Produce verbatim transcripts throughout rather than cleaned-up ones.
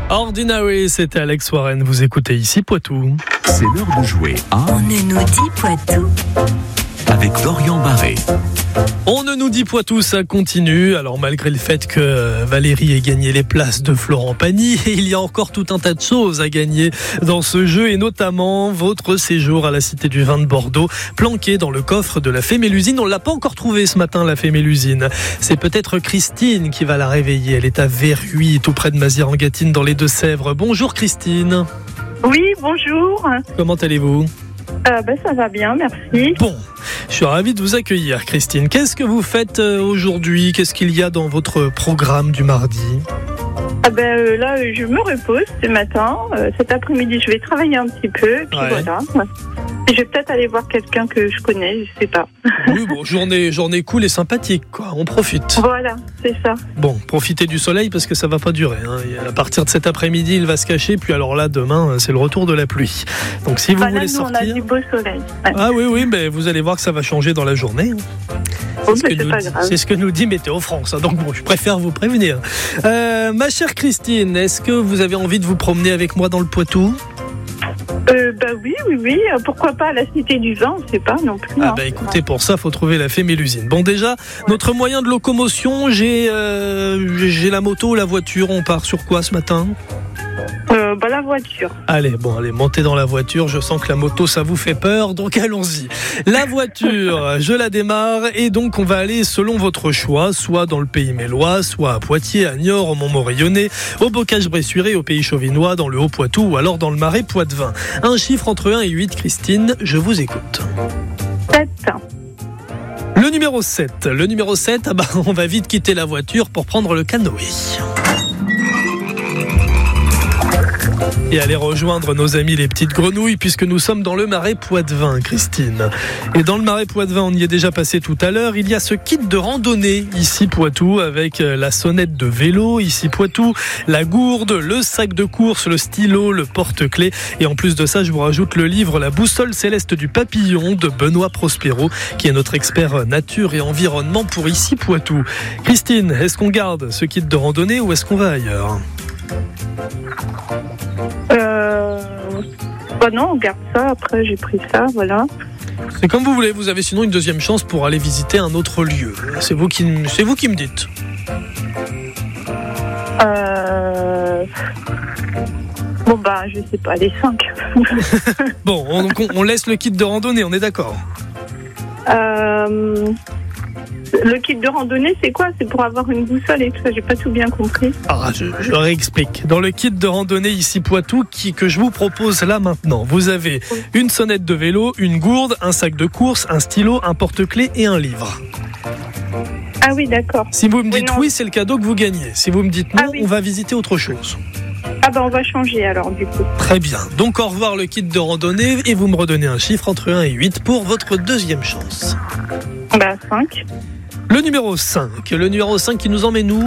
Ordinary, c'était Alex Warren, vous écoutez ici Poitou. C'est l'heure de jouer à On ne nous dit Poitou avec Dorian Barré. On ne nous dit Poitou, ça continue. Alors malgré le fait que Valérie ait gagné les places de Florent Pagny, il y a encore tout un tas de choses à gagner dans ce jeu et notamment votre séjour à la Cité du Vin de Bordeaux, planqué dans le coffre de la Fée Mélusine. On ne l'a pas encore trouvé ce matin, la Fée Mélusine. C'est peut-être Christine qui va la réveiller. Elle est à Verhuis, tout près de Mazières-en-Gâtine, dans les Deux-Sèvres. Bonjour Christine. Oui, bonjour. Comment allez-vous ? Euh, ben, ça va bien, merci. Bon, je suis ravi de vous accueillir, Christine. Qu'est-ce que vous faites aujourd'hui ? Qu'est-ce qu'il y a dans votre programme du mardi ? Ah ben, euh, là, je me repose ce matin. Euh, cet après-midi, je vais travailler un petit peu. Puis Ouais. voilà. Je vais peut-être aller voir quelqu'un que je connais, je sais pas. Oui, bon, journée, journée cool et sympathique, quoi. On profite. Voilà, c'est ça. Bon, profitez du soleil parce que ça va pas durer. Hein. Et à partir de cet après-midi, il va se cacher. Puis alors là, demain, c'est le retour de la pluie. Donc si vous Enfin, là, voulez nous, on a sortir, du beau soleil. Ouais. ah oui, oui, mais vous allez voir que ça va changer dans la journée. Bon, C'est ce, ben, que c'est nous pas dit, grave. c'est ce que nous dit Météo France. Donc bon, je préfère vous prévenir. Euh, ma chère Christine, est-ce que vous avez envie de vous promener avec moi dans le Poitou ? Euh, bah oui, oui, oui. Pourquoi pas à la Cité du Vin, on sait pas non plus. Ah hein. bah écoutez, pour ça, faut trouver la Fée Mélusine. Bon déjà, notre moyen de locomotion, j'ai euh, j'ai la moto, la voiture. On part sur quoi ce matin ? Euh, bah la voiture. Allez, bon, allez, montez dans la voiture. Je sens que la moto, ça vous fait peur, donc allons-y. La voiture, je la démarre et donc on va aller selon votre choix, soit dans le Pays Mélois, soit à Poitiers, à Niort, au Montmorillonnais, au Bocage-Bressuire, au Pays Chauvinois, dans le Haut-Poitou ou alors dans le Marais Poitevin. Un chiffre entre un et huit, Christine, je vous écoute. sept. Le numéro sept. Le numéro sept, ah bah, on va vite quitter la voiture pour prendre le canoë. Et aller rejoindre nos amis les petites grenouilles puisque nous sommes dans le Marais Poitevin, Christine. Et dans le Marais Poitevin, on y est déjà passé tout à l'heure, il y a ce kit de randonnée ici Poitou avec la sonnette de vélo ici Poitou, la gourde, le sac de course, le stylo, le porte-clés et en plus de ça, je vous rajoute le livre La boussole céleste du papillon de Benoît Prospero qui est notre expert nature et environnement pour ici Poitou. Christine, est-ce qu'on garde ce kit de randonnée ou est-ce qu'on va ailleurs ? Euh... Bah non, on garde ça. Après, j'ai pris ça, voilà. C'est comme vous voulez, vous avez sinon une deuxième chance pour aller visiter un autre lieu. C'est vous qui, c'est vous qui me dites. Euh... Bon bah, je sais pas, les cinq. Bon, on, on, on laisse le kit de randonnée, on est d'accord ? euh... Le kit de randonnée, c'est quoi ? C'est pour avoir une boussole et tout ça, j'ai pas tout bien compris. Ah, je, je réexplique. Dans le kit de randonnée ici Poitou qui, que je vous propose là maintenant, vous avez une sonnette de vélo, une gourde, un sac de course, un stylo, un porte-clés et un livre. Ah oui, d'accord. Si vous me Oui, dites non. oui, c'est le cadeau que vous gagnez. Si vous me dites non, Ah oui. on va visiter autre chose. Ah bah on va changer alors du coup. Très bien. Donc au revoir le kit de randonnée et vous me redonnez un chiffre entre un et huit pour votre deuxième chance. Bah cinq. Le numéro cinq. Le numéro cinq qui nous emmène où ?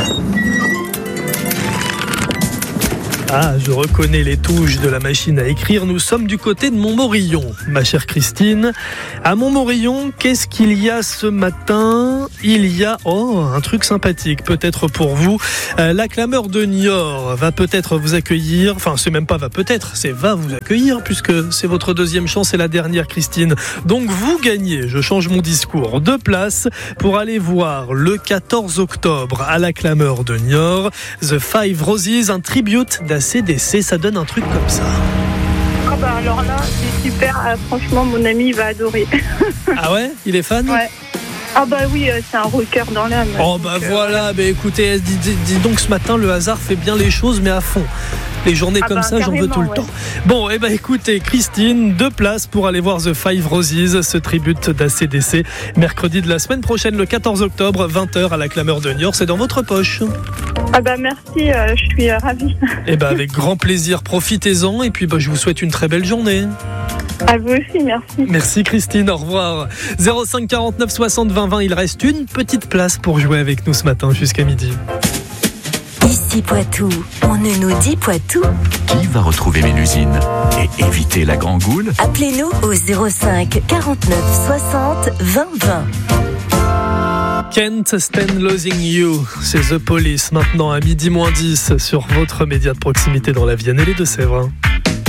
Ah, je reconnais les touches de la machine à écrire. Nous sommes du côté de Montmorillon, ma chère Christine. À Montmorillon, qu'est-ce qu'il y a ce matin ? Il y a, oh, un truc sympathique, peut-être pour vous. Euh, la clameur de Niort va peut-être vous accueillir. Enfin, c'est même pas va peut-être, c'est va vous accueillir puisque c'est votre deuxième chance et la dernière, Christine. Donc vous gagnez, je change mon discours, deux places pour aller voir le quatorze octobre à la clameur de Niort, The Five Roses, un tribute d'A C D C. Ça donne un truc comme ça. Ah bah alors là, c'est super. Ah, franchement, mon ami il va adorer. Ah ouais ? Il est fan ? Ouais. Ah bah oui, euh, c'est un rocker dans l'âme. Oh bah Donc, euh, voilà, bah écoutez, dis, dis, dis donc ce matin le hasard fait bien les choses mais à fond. Les journées Ah comme bah, ça, j'en veux tout le carrément, temps. Bon, et eh ben écoutez, Christine, deux places pour aller voir The Five Roses, ce tribute d'A C D C, mercredi de la semaine prochaine, le quatorze octobre, vingt heures à la Clameur de Niort. C'est dans votre poche. Ah bah merci, euh, je suis euh, ravie. Et ben avec grand plaisir, profitez-en et puis bah, je vous souhaite une très belle journée. À vous aussi, merci. Merci Christine, au revoir. zéro cinq quarante-neuf soixante vingt vingt, il reste une petite place pour jouer avec nous ce matin jusqu'à midi. Ici Poitou, on ne nous dit Poitou. Qui va retrouver Mélusine et éviter la gangoule ? Appelez-nous au zéro cinq quarante-neuf soixante vingt vingt. Can't Stand Losing You, c'est The Police, maintenant à midi moins dix sur votre média de proximité dans la Vienne et les Deux-Sèvres.